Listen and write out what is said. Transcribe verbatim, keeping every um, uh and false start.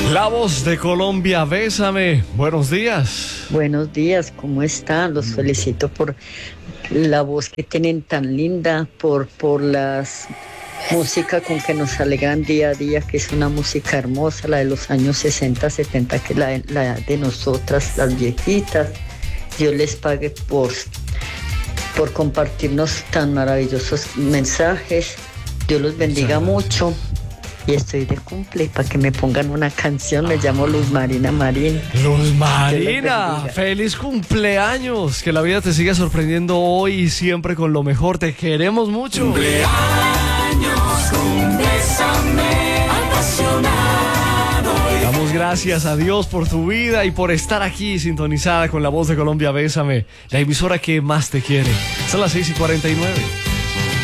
La voz de Colombia, bésame. Buenos días. Buenos días, ¿cómo están? Los felicito por la voz que tienen tan linda, por, por las música con que nos alegran día a día, que es una música hermosa, la de los años sesenta, setenta, que es la, de- la de nosotras, las viejitas. Dios les pague por, por compartirnos tan maravillosos mensajes. Dios los bendiga mucho. Y estoy de cumple para que me pongan una canción. Me llamo Luz Marina Marín. Luz Dios Marina, los bendiga. feliz cumpleaños. Que la vida te siga sorprendiendo hoy y siempre con lo mejor. Te queremos mucho. Cumpleaños con Bésame apasionado. Damos gracias a Dios por tu vida y por estar aquí sintonizada con la voz de Colombia, bésame. La emisora que más te quiere. Son las seis y cuarenta y nueve.